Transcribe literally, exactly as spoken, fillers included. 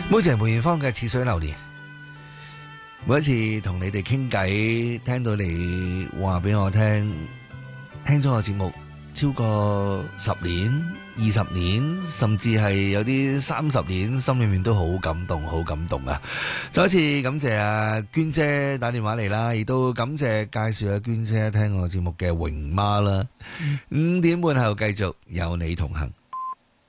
每次梅艷芳嘅似水流年，每一次同你哋傾偈，聽到你話俾我聽，聽咗個節目超過十年、二十年，甚至係有啲三十年，心裏面都好感動，好感動啊！再一次感謝阿娟姐打電話嚟啦，亦都感謝介紹阿娟姐聽我節目嘅榮媽啦。五點半後繼續有你同行。